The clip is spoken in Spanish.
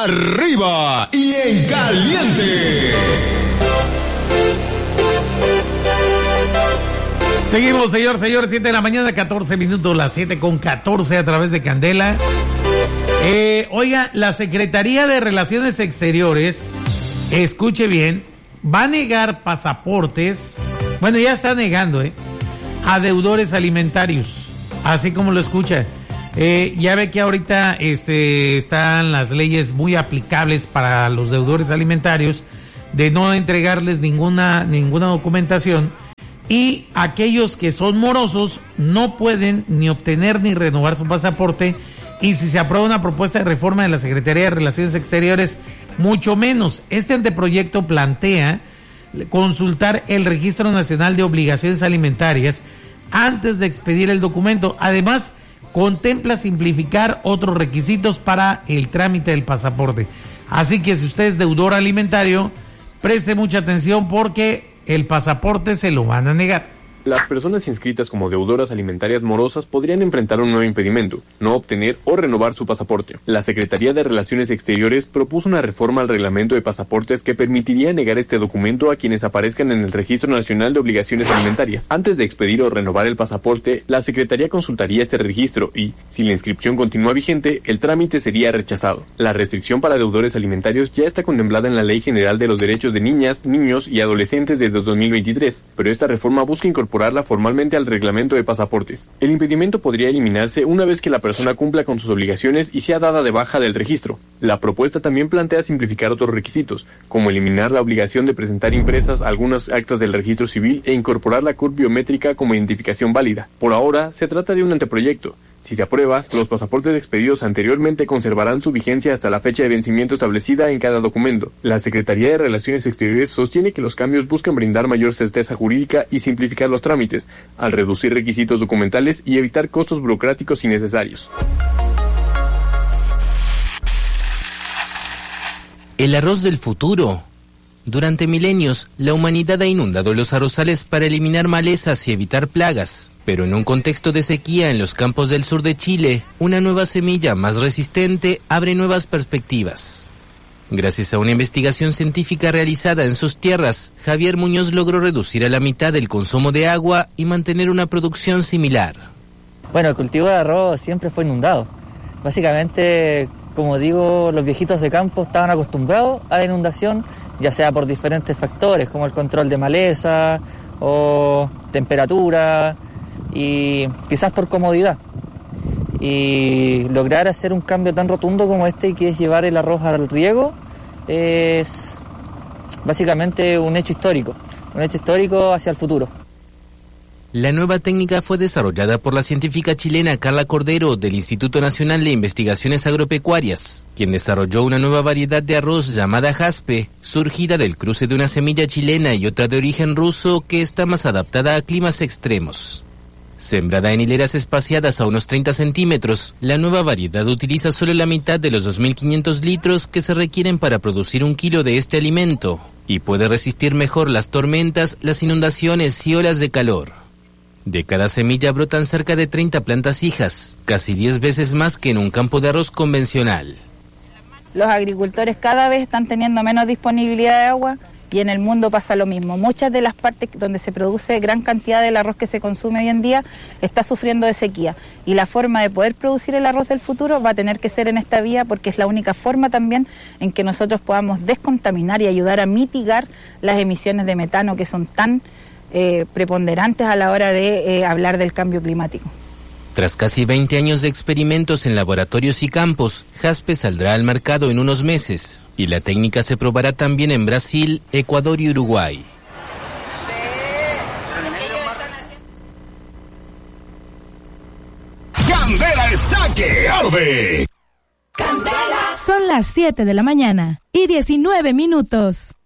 arriba y en caliente. Seguimos, señores, 7 de la mañana, 14 minutos, las 7:14 a través de Candela. Oiga, la Secretaría de Relaciones Exteriores, escuche bien, va a negar pasaportes, bueno, ya está negando, a deudores alimentarios, así como lo escucha. Ya ve que ahorita están las leyes muy aplicables para los deudores alimentarios de no entregarles ninguna documentación, y aquellos que son morosos no pueden ni obtener ni renovar su pasaporte, y si se aprueba una propuesta de reforma de la Secretaría de Relaciones Exteriores, mucho menos. Este anteproyecto plantea consultar el Registro Nacional de Obligaciones Alimentarias antes de expedir el documento. Además, contempla simplificar otros requisitos para el trámite del pasaporte. Así que si usted es deudor alimentario, preste mucha atención porque el pasaporte se lo van a negar. Las personas inscritas como deudoras alimentarias morosas podrían enfrentar un nuevo impedimento: no obtener o renovar su pasaporte. La Secretaría de Relaciones Exteriores propuso una reforma al reglamento de pasaportes que permitiría negar este documento a quienes aparezcan en el Registro Nacional de Obligaciones Alimentarias. Antes de expedir o renovar el pasaporte, la Secretaría consultaría este registro y, si la inscripción continúa vigente, el trámite sería rechazado. La restricción para deudores alimentarios ya está contemplada en la Ley General de los Derechos de Niñas, Niños y Adolescentes de 2023, pero esta reforma busca incorporarla formalmente al reglamento de pasaportes. El impedimento podría eliminarse una vez que la persona cumpla con sus obligaciones y sea dada de baja del registro. La propuesta también plantea simplificar otros requisitos, como eliminar la obligación de presentar impresas algunas actas del registro civil e incorporar la CURP biométrica como identificación válida. Por ahora, se trata de un anteproyecto. Si se aprueba, los pasaportes expedidos anteriormente conservarán su vigencia hasta la fecha de vencimiento establecida en cada documento. La Secretaría de Relaciones Exteriores sostiene que los cambios buscan brindar mayor certeza jurídica y simplificar los trámites, al reducir requisitos documentales y evitar costos burocráticos innecesarios. El arroz del futuro. Durante milenios, la humanidad ha inundado los arrozales para eliminar malezas y evitar plagas. Pero en un contexto de sequía en los campos del sur de Chile, una nueva semilla más resistente abre nuevas perspectivas. Gracias a una investigación científica realizada en sus tierras, Javier Muñoz logró reducir a la mitad el consumo de agua y mantener una producción similar. Bueno, el cultivo de arroz siempre fue inundado. Básicamente, como digo, los viejitos de campo estaban acostumbrados a la inundación, ya sea por diferentes factores, como el control de maleza o temperatura, y quizás por comodidad. Y lograr hacer un cambio tan rotundo como este, que es llevar el arroz al riego, es básicamente un hecho histórico hacia el futuro. La nueva técnica fue desarrollada por la científica chilena Carla Cordero del Instituto Nacional de Investigaciones Agropecuarias, quien desarrolló una nueva variedad de arroz llamada jaspe, surgida del cruce de una semilla chilena y otra de origen ruso que está más adaptada a climas extremos. Sembrada en hileras espaciadas a unos 30 centímetros, la nueva variedad utiliza solo la mitad de los 2.500 litros que se requieren para producir 1 kilo de este alimento, y puede resistir mejor las tormentas, las inundaciones y olas de calor. De cada semilla brotan cerca de 30 plantas hijas, casi 10 veces más que en un campo de arroz convencional. Los agricultores cada vez están teniendo menos disponibilidad de agua, y en el mundo pasa lo mismo. Muchas de las partes donde se produce gran cantidad del arroz que se consume hoy en día está sufriendo de sequía, y la forma de poder producir el arroz del futuro va a tener que ser en esta vía, porque es la única forma también en que nosotros podamos descontaminar y ayudar a mitigar las emisiones de metano que son tan preponderantes a la hora de hablar del cambio climático. Tras casi 20 años de experimentos en laboratorios y campos, jaspe saldrá al mercado en unos meses, y la técnica se probará también en Brasil, Ecuador y Uruguay. Candela está que arde. Son las 7 de la mañana y 19 minutos.